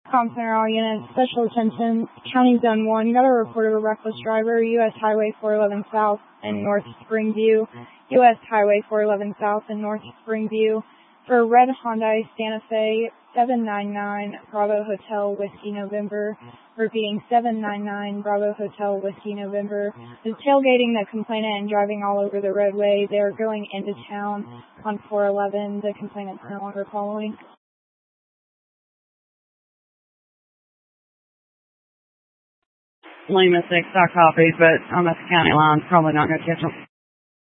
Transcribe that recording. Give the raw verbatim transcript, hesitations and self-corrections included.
Com Center, all units, special attention, County Zone one, got a report of a reckless driver, U S Highway four eleven South in North Springview, U S Highway four eleven South in North Springview, for red Hyundai Santa Fe, seven nine nine Bravo Hotel Whiskey November, repeating seven nine nine Bravo Hotel Whiskey November, is tailgating the complainant and driving all over the roadway. They are going into town on four eleven. The complainant is no longer following. Lima six, I copied, but I'm at the county line. Probably not going to catch them.